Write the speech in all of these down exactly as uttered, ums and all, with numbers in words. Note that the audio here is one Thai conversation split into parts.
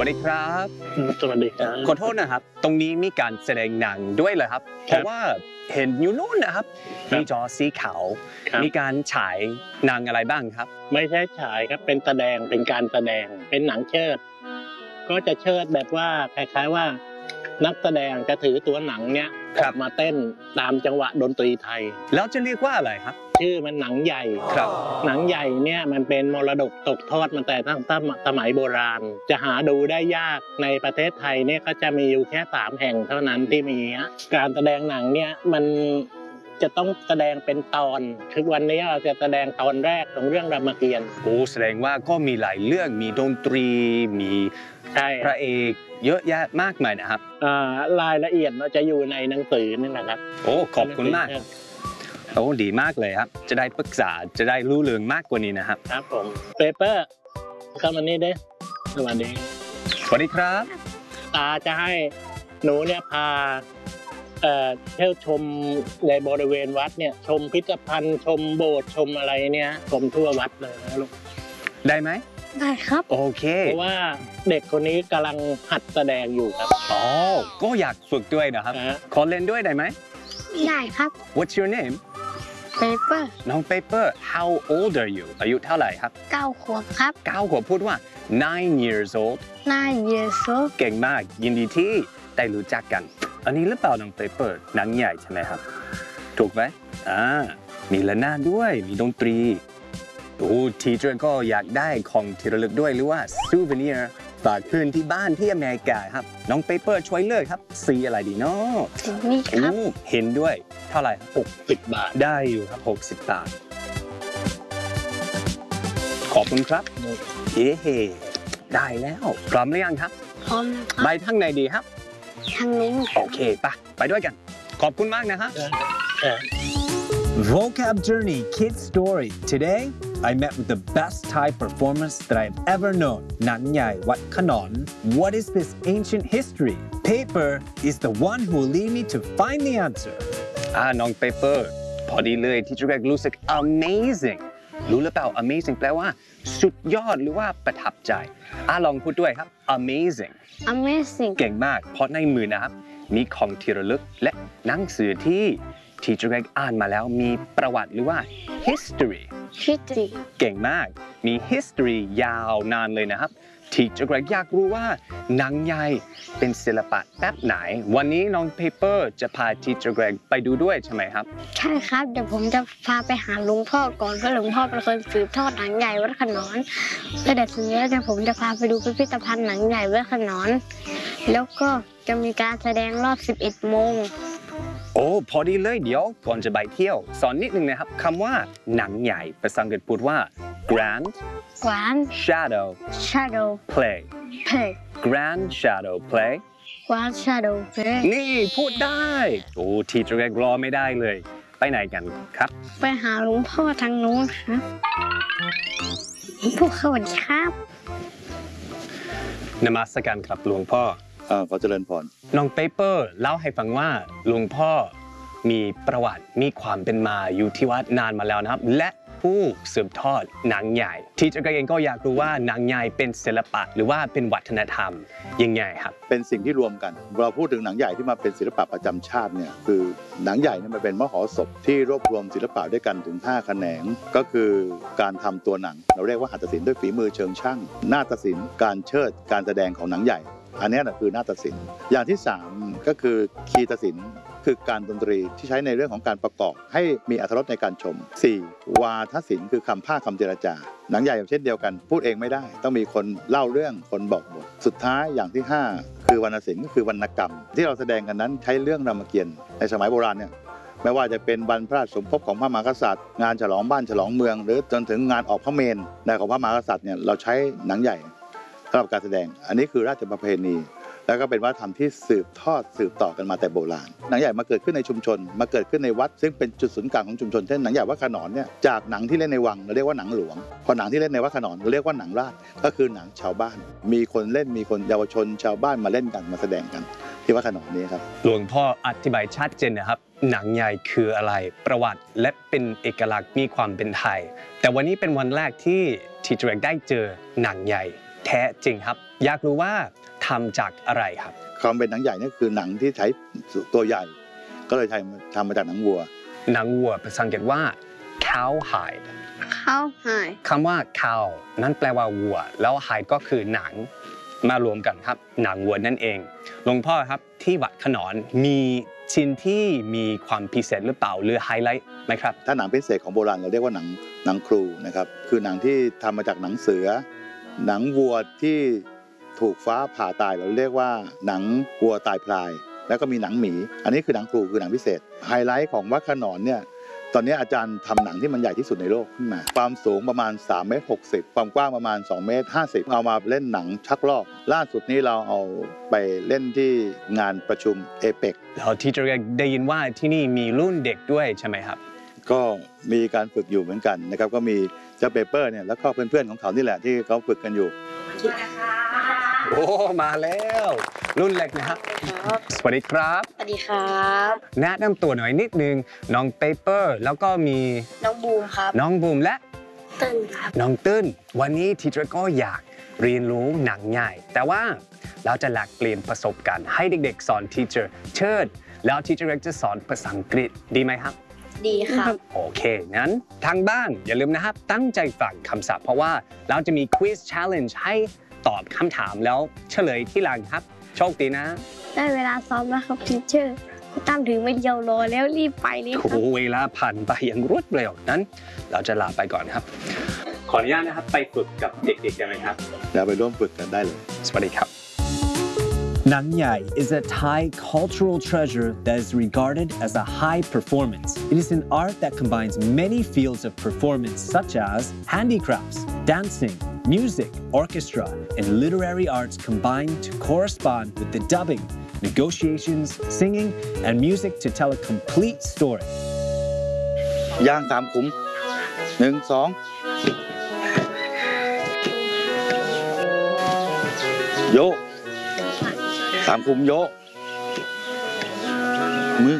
วัสดีครับสวัสดีครับขอโทษนะครับตรงนี้มีการแสดงหนังด้วยเหรอครับเพราะว่าเห็นอยู่นู่นนะครับมีจอสีขาวมีการฉายหนังอะไรบ้างครับไม่ใช่ฉายครับเป็นแสดงเป็นการแสดงเป็นหนังเชิดก็จะเชิดแบบว่าคล้ายๆว่านักแสดงจะถือตัวหนังเนี้ยออกมาเต้นตามจังหวะดนตรีไทยแล้วจะเรียกว่าอะไรครับชื่อมันหนังใหญ่ครับหนังใหญ่เนี่ยมันเป็นมรดกตกทอดมาแต่ตั้งแต่สมัยโบราณจะหาดูได้ยากในประเทศไทยเนี่ยก็จะมีอยู่แค่สามแห่งเท่านั้นที่มีการแสดงหนังเนี่ยมันจะต้องแสดงเป็นตอนทุกวันนี้เราจะแสดงตอนแรกของเรื่องรามเกียรติ์โอ้แสดงว่าก็มีหลายเรื่องมีดนตรีมีพระเอกเยอะแยะมากมายนะครับรายละเอียดเราจะอยู่ในหนังสือนี่แหละครับโอ้ขอบคุณมากโอ้ดีมากเลยครับจะได้ปรึกษาจะได้รู้เรื่องมากกว่านี้นะครับครับผมเปเปอร์เข้ามานี่เด้สวัสดีสวัสดีครับตาจะให้หนูเนี่ยพาเอ่อเที่ยวชมในบริเวณวัดเนี่ยชมพิพิธภัณฑ์ชมโบสถ์ชมอะไรเนี่ยชมทั่ววัดเลยนะลูกได้ไหมได้ครับโอเคเพราะว่าเด็กคนนี้กำลังหัดแสดงอยู่ครับอ๋อก็อยากฝึกด้วยนะครับขอเล่นด้วยได้ไหมได้ครับ What's your name Paper น้อง Paper How old are you อายุเท่าไหร่ครับเก้าขวบครับเก้าขวบพูดว่า nine years old nine years old เก่งมากยินดีที่ได้รู้จักกันอันนี้หรือเปล่าน้อง Paper หนังใหญ่ใช่ไหมครับถูกไหมอ่ามีระนาดด้วยมีดนตรีโอ้ทีเจอร์ก็อยากได้ของที่ระลึกด้วยหรือว่า souvenir ฝากเพื่อนที่บ้านที่อเมริกาครับน้อง Paper ช่วยเลือกครับสีอะไรดีเนาะสีนี้ครับเห็นด้วยเท่าไหร่หกสิบบาทได้อยู่ครับหกสิบบาทขอบคุณครับเย้ได้แล้วพร้อมหรือยังครับพร้อมครับไปทางไหนดีครับทางนี้โอเคปะไปด้วยกันขอบคุณมากนะฮะ Vocab Journey Kids Story Today I met with the best Thai performance that I've ever known หนังใหญ่วัดขนอน What is this ancient history? Paper is the one who will lead me to find the answer อ่าน้อง Paper พอดีเลยที่จะรู้สึก amazing รู้หรือเปล่า amazing แปลว่าสุดยอดหรือว่าประทับใจอ่าลองพูดด้วยครับ amazing amazing เก่งมากเพราะในมือนะครับมีของที่ระลึกและหนังสือที่ที่จะอ่านมาแล้วมีประวัติหรือว่า history history เก่งมากมี history ยาวนานเลยนะครับที่จะอยากรู้ว่าหนังใหญ่เป็นศิลปะแบบไหนวันนี้น้อง Paper จะพาทีเจอร์แกรกไปดูด้วยใช่ไหมครับใช่ครับเดี๋ยวผมจะพาไปหาหลวงพ่อก่อนเพราะหลวงพ่อเป็นคนสืบทอดหนังใหญ่วัดขนอนแล้วเดี๋ยวทีนี้เดี๋ยวผมจะพาไปดูพิพิธภัณฑ์หนังใหญ่วัดขนอนแล้วก็จะมีการแสดงรอบสิบเอ็ดโมงโอ้พอดีเลยเดี๋ยวก่อนจะไปเที่ยวสอนนิดนึงนะครับคำว่าหนังใหญ่ภาษาอังกฤษพูดว่า grand grand shadow shadow play play grand shadow play grand shadow play นี่พูดได้โอ้ทีเจอร์แกรกรอไม่ได้เลยไปไหนกันครับไปหาหลวงพ่อทางโน้นครับหลวงพ่อสวัสดีครับนมัสการครับหลวงพ่ออ่าขอเจริญพรน้อง Paper เล่าให้ฟังว่าหลวงพ่อมีประวัติมีความเป็นมาอยู่ที่วัดนานมาแล้วนะครับและผู้สืบทอดหนังใหญ่ที่เจ้าเองก็อยากรู้ว่าหนังใหญ่เป็นศิลปะหรือว่าเป็นวัฒนธรรมยังไงครับเป็นสิ่งที่รวมกันเราพูดถึงหนังใหญ่ที่มาเป็นศิลปะประจำชาติเนี่ยคือหนังใหญ่เนี่ยมันเป็นมหรสพที่รวบรวมศิลปะด้วยกันถึงห้าแขนงก็คือการทำตัวหนังเราเรียกว่าหัตถศิลป์ด้วยฝีมือเชิงช่างนาฏศิลป์การเชิดการแสดงของหนังใหญ่อันนี้นะคือนาฏศิลป์อย่างที่สามก็คือคีตศิลป์คือการดนตรีที่ใช้ในเรื่องของการประกอบให้มีอรรถรสในการชมสี่วาทศิลป์คือคำภาคคำเจรจาหนังใหญ่เช่นเดียวกันพูดเองไม่ได้ต้องมีคนเล่าเรื่องคนบอกบทสุดท้ายอย่างที่ห้าคือวรรณศิลป์ก็คือวรรณกรรมที่เราแสดงกันนั้นใช้เรื่องรามเกียรติ์ในสมัยโบราณเนี่ยไม่ว่าจะเป็นวันพระราชสมภพของพระมหากษัตริย์งานฉลองบ้านฉลองเมืองหรือจนถึงงานออกพระเมรุในของพระมหากษัตริย์เนี่ยเราใช้หนังใหญ่สำหรับการแสดงอันนี้คือราชประเพณีแล้วก็เป็นวัฒนธรรมที่สืบทอดสืบต่อกันมาแต่โบราณหนังใหญ่มาเกิดขึ้นในชุมชนมาเกิดขึ้นในวัดซึ่งเป็นจุดศูนย์กลางของชุมชนเช่นหนังใหญ่วัดขนอนเนี่ยจากหนังที่เล่นในวังเราเรียกว่าหนังหลวงพอหนังที่เล่นในวัดขนอนเราเรียกว่าหนังราชก็คือหนังชาวบ้านมีคนเล่นมีคนเยาวชนชาวบ้านมาเล่นกันมาแสดงกันที่วัดขนอนนี้ครับหลวงพ่ออธิบายชัดเจนนะครับหนังใหญ่คืออะไรประวัติและเป็นเอกลักษณ์มีความเป็นไทยแต่วันนี้เป็นวันแรกที่ทีเจอร์ได้เจอหนังใหญ่แท้จริงครับอยากรู้ว่าทำจากอะไรครับความเป็นหนังใหญ่นี่คือหนังที่ใช้ตัวใหญ่ ก็เลยทำทำมาจากหนังวัวหนังวัวภาษาอังกฤษว่า cow hide ข้าวหายคำว่า cow นั่นแปลว่าวัวแล้ว hide ก็คือหนังมารวมกันครับหนังวัวนั่นเองหลวงพ่อครับที่วัดขนอนมีชิ้นที่มีความพิเศษหรือเปล่าหรือไฮไลท์ไหมครับถ้าหนังพิเศษของโบราณเราเรียกว่าหนังหนังครูนะครับคือหนังที่ทำมาจากหนังเสือ หนังวัวที่ถูกฟ้าผ่าตายเราเรียกว่าหนังวัวตายพลายแล้วก็มีหนังหมีอันนี้คือหนังครูคือหนังพิเศษไฮไลท์ของวัดขนอนเนี่ยตอนนี้อาจารย์ทำหนังที่มันใหญ่ที่สุดในโลกขึ้นมาความสูงประมาณสามเมตรหกสิบความกว้างประมาณสองเมตรห้าสิบเอามาเล่นหนังชักลอกล่าสุดนี้เราเอาไปเล่นที่งานประชุมเอเปกแล้วที่จะได้ยินว่าที่นี่มีรุ่นเด็กด้วยใช่ไหมครับก็มีการฝึกอยู่เหมือนกันนะครับก็มีเจ้าเปเปอร์เนี่ยแล้วก็เพื่อนๆของเขานี่แหละที่เขาฝึกกันอยู่โอ้มาแล้วรุ่นเล็กนะครับสวัสดีครับสวัสดีครับแนะนำตัวหน่อยนิดนึงน้องเปเปอร์แล้วก็มีน้องบูมครับน้องบูมและตึ้นครับน้องตึ้นวันนี้ทีเชอร์ก็อยากเรียนรู้หนังใหญ่แต่ว่าเราจะแลกเปลี่ยนประสบการณ์ให้เด็กๆสอนทีเชอร์เชิญแล้วทีเชอร์จะสอนภาษาอังกฤษดีไหมครับดีครับโอเคงั้นทางบ้านอย่าลืมนะครับตั้งใจฟังคำศัพท์เพราะว่าเราจะมี Quiz Challenge ให้ตอบคำถามแล้วเฉลยที่หลังครับโชคดีนะได้เวลาซ้อมแล้วครับทีเชอร์ตามถึงไม่เดียวรอแล้วรีบไปเลยครับโอ้เวลาผ่านไปอย่างรวดเร็วนั้นเราจะลาไปก่อนครับขออนุญาตนะครับไปฝึกกับเด็กๆกันไหมครับแล้วไปร่วมฝึกกันได้เลยสวัสดีครับ Nang Yai is a Thai cultural treasure that is regarded as a high performance. It is an art that combines many fields of performance such as handicrafts, dancing, music, orchestra, and literary arts combined to correspond with the dubbing, negotiations, singing, and music to tell a complete story. ย่างตามคุ้มหนึ่งสองโยสามคุมโยมื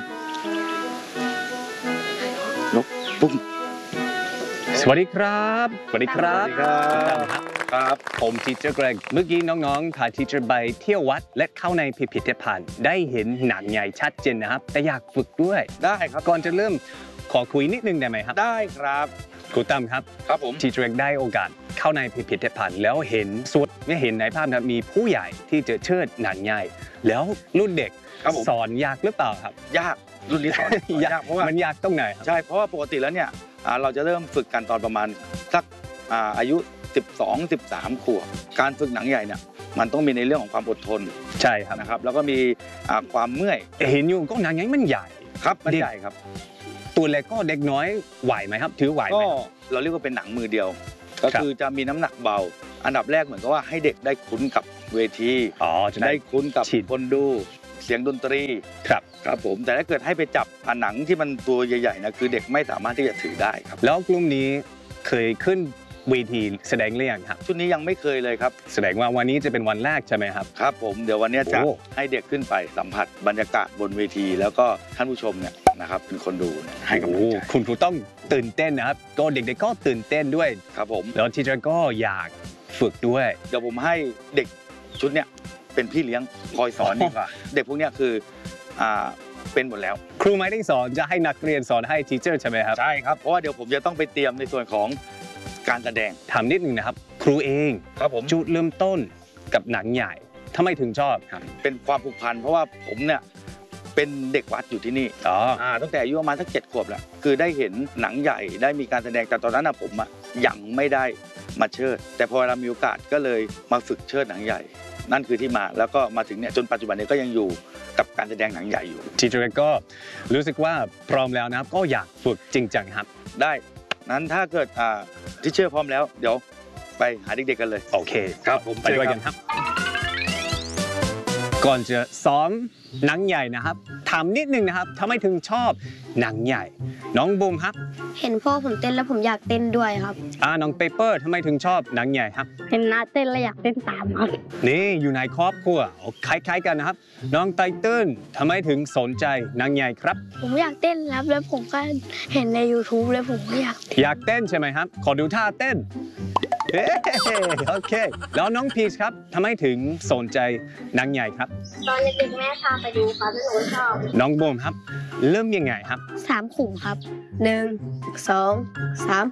อยกปุ้มสวัสดีครับสวัสดีครับสวัสดีครับครับผมทีเจอร์เกรกเมื่อกี้น้องๆพาทีเจอร์ไปเที่ยววัดและเข้าในพิพิธภัณฑ์ได้เห็นหนังใหญ่ชัดเจนนะครับแต่อยากฝึกด้วยได้ครับก่อนจะเริ่มขอคุยนิดนึงได้ไหมครับได้ครับครูตั้มครับครับผมทีเจอร์ได้โอกาสเข้าในพิพิธภัณฑ์แล้วเห็นสดไม่เห็นในภาพนะมีผู้ใหญ่ที่จะเชิดหนังใหญ่แล้วรุ่นเด็กสอนยากหรือเปล่าครับยากรุ่นนี้สอนยากเพราะว่ามันยากตรงไหนครับใช่เพราะว่าปกติแล้วเนี่ยเราจะเริ่มฝึกกันตอนประมาณสักอายุสิบสอง สิบสามขวบการฝึกหนังใหญ่เนี่ยมันต้องมีในเรื่องของความอดทนใช่ครับนะครับแล้วก็มีความเมื่อยเห็นอยู่ก็หนังใหญ่มันใหญ่ครับมันใหญ่ครับตัวเล็กก็เด็กน้อยไหวไหมครับถือไหวไหมก็เราเรียกว่าเป็นหนังมือเดียวก็คือจะมีน้ำหนักเบาอันดับแรกเหมือนกับว่าให้เด็กได้คุ้นกับเวทีอ๋อจะได้คุ้นกับคนดูเสียงดนตรีครับครับผมแต่ถ้าเกิดให้ไปจับหนังที่มันตัวใหญ่ๆนะคือเด็กไม่สามารถที่จะถือได้ครับแล้วกลุ่มนี้เคยขึ้นเวทีแสดงหรือยังครับชุดนี้ยังไม่เคยเลยครับแสดงว่าวันนี้จะเป็นวันแรกใช่ไหมครับครับผมเดี๋ยววันนี้จะให้เด็กขึ้นไปสัมผัสบรรยากาศบนเวทีแล้วก็ท่านผู้ชมเนี่ยนะครับเป็นคนดูให้กำลังใจคุณครูต้องตื่นเต้นนะครับก็เด็กๆก็ตื่นเต้นด้วยครับผมแล้วทีเจอร์ก็อยากฝึกด้วยเดี๋ยวผมให้เด็กชุดเนี้ยเป็นพี่เลี้ยงคอยสอนดีกว่าเด็กพวกนี้คืออ่าเป็นหมดแล้วครูไม่ได้สอนจะให้นักเรียนสอนให้ทีเจอร์ใช่ไหมครับใช่ครับเพราะว่าเดี๋ยวผมจะต้องไปเตรียมในส่วนของการแสดงถามนิดนึงนะครับครูเองครับผมจุดเริ่มต้นกับหนังใหญ่ทำไมถึงชอบครับเป็นความผูกพันเพราะว่าผมเนี่ยเป็นเด็กวัดอยู่ที่นี่อ๋อตั้งแต่อายุประมาณสักเจ็ดขวบแหละคือได้เห็นหนังใหญ่ได้มีการแสดงแต่ตอนนั้นอะผมอะยังไม่ได้มาเชิดแต่พอเรามีโอกาสก็เลยมาฝึกเชิดหนังใหญ่นั่นคือที่มาแล้วก็มาถึงเนี่ยจนปัจจุบันนี้ก็ยังอยู่กับการแสดงหนังใหญ่อยู่ทีเจอร์ก็รู้สึกว่าพร้อมแล้วนะครับก็อยากฝึกจริงจังครับได้นั้นถ้าเกิดอ่าที่เชื่อพร้อมแล้วเดี๋ยวไปหาเด็กๆกันเลยโอเคครับผมไปด้วยกันครับก่อนจะซ้อมหนังใหญ่นะครับถามนิดนึงนะครับทำไมถึงชอบหนังใหญ่น้องบูมครับเห็นพ่อผมเต้นแล้วผมอยากเต้นด้วยครับอ่าน้องเปเปอร์ทำไมถึงชอบหนังใหญ่ครับเห็นน้าเต้นแล้วอยากเต้นตามครับนี่อยู่ในครอบครัวคล้ายๆกันนะครับน้องไตเติ้ลทำไมถึงสนใจหนังใหญ่ครับผมอยากเต้นครับแล้วผมก็เห็นใน ยูทูบ แล้วผมก็อยากอยากเต้นใช่ไหมครับขอดูท่าเต้นเฮ้โอเคแล้วน้องพีชครับทำไมถึงสนใจหนังใหญ่ครับตอนเด็กๆแม่พาไปดูครับแล้วหนูชอบน้องโบมครับเริ่มยังไงครับสามขุมครับหนึ่งสองสาม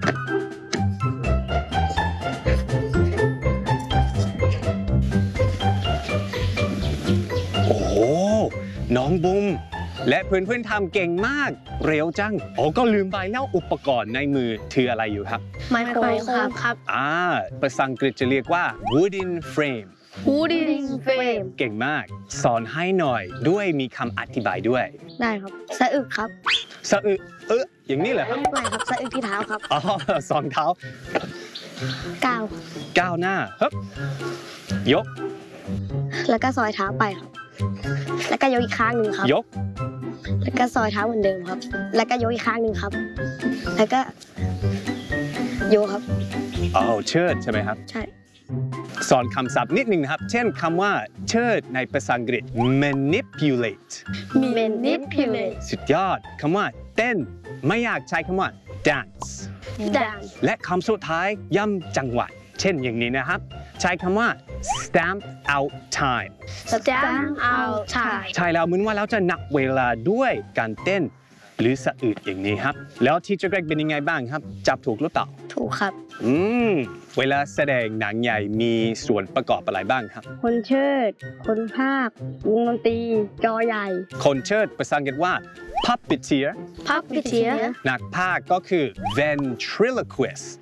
โอ้โหน้องบุ้มและเพื่อนๆทำเก่งมากเร็วจังโอ้ก็ลืมไปแล้วอุปกรณ์ในมือถืออะไรอยู่ครับไมโครเวฟครับอ่าภาษาอังกฤษจะเรียกว่า wooden frame wooden frame เก่งมากสอนให้หน่อยด้วยมีคำอธิบายด้วยได้ครับสะอึกครับสะอึกเอออย่างนี้เหรอครับไม่ครับสะอึกที่เท้าครับอ๋อสองเท้าก้าวก้าวหน้าฮึบยกแล้วก็ซอยเท้าไปครับแล้วก็ยกอีกข้างหนึ่งครับยกแล้วก็ซอยเท้าเหมือนเดิมครับแล้วก็ยกอีกข้างหนึ่งครับแล้วก็โยครับอ๋อเชิดใช่ไหมครับใช่สอนคำศัพท์นิดนึงนะครับเช่นคำว่าเชิดในภาษาอังกฤษ manipulate manipulate สุดยอดคำว่าเต้นไม่อยากใช้คำว่า dance dance และคำสุดท้ายย่ำจังหวะเช่นอย่างนี้นะครับใช้คำว่า stamp out time stamp out time ใช่แล้วเหมือนว่าเราจะนับเวลาด้วยการเต้นหรือสะอึกอย่างนี้ครับแล้วทีเจอร์เกรกเป็นยังไงบ้างครับจับถูกหรือเปล่าถูกครับอืมเวลาแสดงหนังใหญ่มีส่วนประกอบอะไรบ้างครับคนเชิดคนพากย์วงดนตรีจอใหญ่คนเชิดภาษาอังกฤษว่า puppeteer puppeteer นักพากย์ก็คือ ventriloquist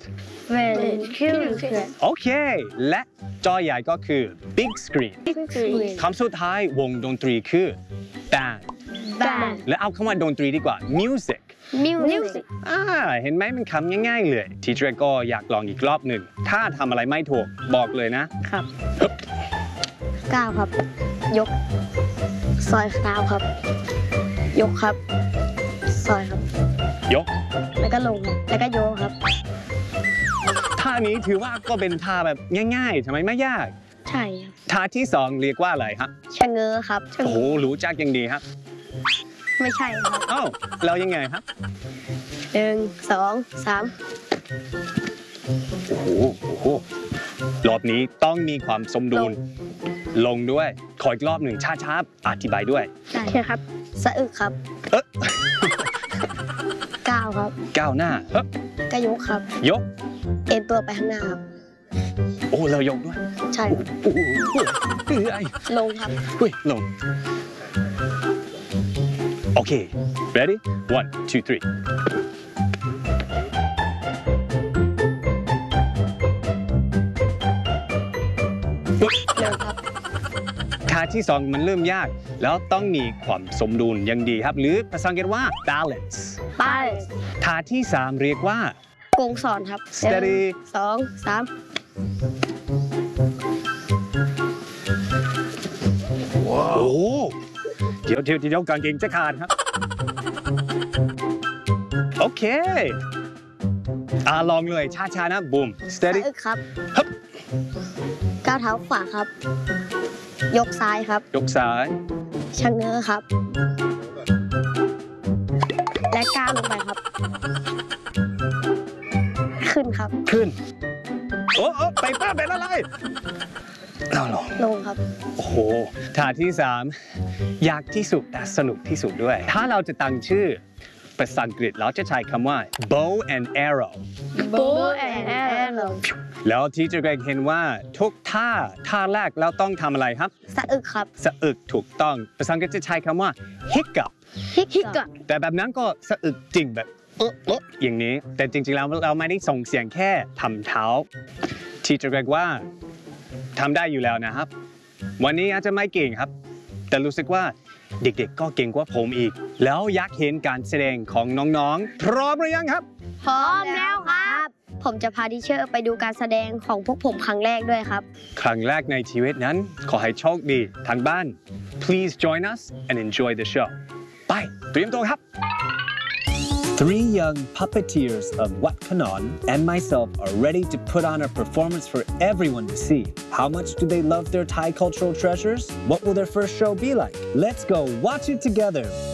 ventriloquist โอเคและจอใหญ่ก็คือ big screen คำสุดท้ายวงดนตรีคือ band band และเอาคำว่าดนตรีดีกว่า music music อ่าเห็นไหมมันคำง่ายๆเลยทีเจอร์ก็อยากลองอีกรอบหนึ่งถ้าทำอะไรไม่ถูกบอกเลยนะครับก้าวครับยกซอยเท้าครับยกครับซอยครับยกแล้วก็ลงแล้วก็โยกครับท่านี้ถือว่าก็เป็นท่าแบบง่ายๆทำไมไม่ยากใช่ท่าที่สองเรียกว่าอะไรครับชะเง้อครับโอ้โหรู้จักอย่างดีครับไม่ใช่ครับอ้าวเรายังไงครับหนึ่งสองสามโอ้โหโอ้โหรอบนี้ต้องมีความสมดุลลงด้วยขออีกรอบหนึ่งช้าๆอธิบายด้วยใช่ครับสะอึกครับเอ๊ะก้าวครับก้าวหน้าเฮ้ยก็ยกครับยกเอ็นตัวไปข้างหน้าครับโอ้เรายกด้วยใช่โอ้โหเฮ้ยลงครับเฮ้ยลงโอเค ready one two three ท่าที่สองมันเริ่มยากแล้วต้องมีความสมดุลอย่างดีครับหรือภาษาอังกฤษว่า balance balance ท่าที่สามเรียกว่ากงสอนครับ steady สองสามว้าวเดี๋ยวเดี๋ยวเดี๋ยวกางเกงจะขาดครับโอเคอ่าลองเลยช้าๆนะบูม steady ครับฮึบก้าวเท้าขวาครับยกซ้ายครับยกซ้ายชะเง้อครับและก้าวลงไปครับขึ้นครับขึ้นโอ้โอ้ไปป้าเป็นอะไรเราลงลงครับโอ้โหท่าที่สามยากที่สุดแต่สนุกที่สุดด้วยถ้าเราจะตั้งชื่อภาษาอังกฤษเราจะใช้คำว่า bow and arrow bow and arrow แล้วที่จะเห็นว่าทุกท่าท่าแรกเราต้องทำอะไรครับสะอึกครับสะอึกถูกต้องภาษาอังกฤษจะใช้คำว่า hiccup hiccup แต่แบบนั้นก็สะอึกจริงแบบเออเอออย่างนี้แต่จริงๆแล้วเราไม่ได้ส่งเสียงแค่ทำเท้าที่จะเรียกว่าทำได้อยู่แล้วนะครับวันนี้อาจจะไม่เก่งครับแต่รู้สึกว่าเด็กๆก็เก่งกว่าผมอีกแล้วอยากเห็นการแสดงของน้องๆพร้อมหรือยังครับพร้อมแล้วครับผมจะพาดิเชอร์ไปดูการแสดงของพวกผมครั้งแรกด้วยครับครั้งแรกในชีวิตนั้นขอให้โชคดีทางบ้าน please join us and enjoy the show ไปเตรียมตัวครับ Three young puppeteers of Wat Kanon and myself are ready to put on a performance for everyone to see. How much do they love their Thai cultural treasures? What will their first show be like? Let's go watch it together.